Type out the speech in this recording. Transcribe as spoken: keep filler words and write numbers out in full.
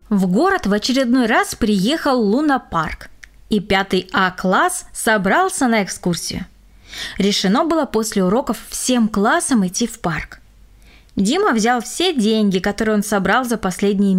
В город в очередной раз приехал лунопарк, и пятый А-класс собрался на экскурсию. Решено было после уроков всем классам идти в парк. Дима взял все деньги, которые он собрал за последние